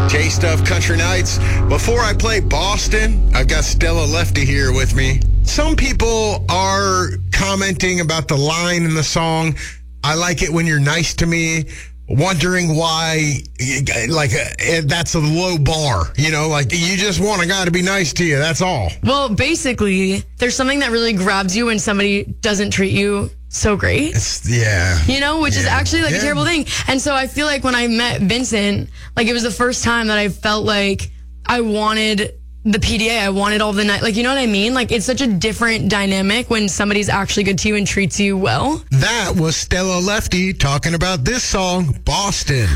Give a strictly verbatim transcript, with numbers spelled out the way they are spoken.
Taste of Country Nights. Before I play Boston, I've got Stella Lefty here with me. Some people are commenting about the line in the song, I like it when you're nice to me, wondering why, like, uh, that's a low bar. You know, like, you just want a guy to be nice to you. That's all. Well, basically, there's something that really grabs you when somebody doesn't treat you so great. It's, yeah. You know, which yeah. is actually like yeah. a terrible thing. And so I feel like when I met Vincent, like it was the first time that I felt like I wanted the P D A. I wanted all the night. Like, you know what I mean? Like, it's such a different dynamic when somebody's actually good to you and treats you well. That was Stella Lefty talking about this song, Boston.